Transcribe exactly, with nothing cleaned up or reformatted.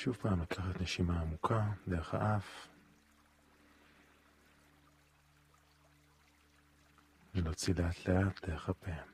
שוב פעם לקחת נשימה עמוקה דרך האף, ולהוציא לאט לאט דרך הפה.